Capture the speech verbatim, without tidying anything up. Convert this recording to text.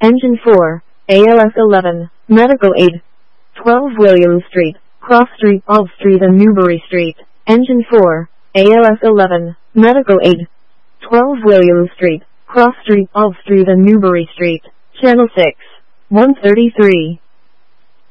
Engine four, A L S eleven, Medical Aid. twelve William Street, Cross Street, Olive Street and Newbury Street. Engine four, A L S eleven, Medical Aid. twelve William Street, Cross Street, Olive Street and Newbury Street. Channel six, one thirty-three.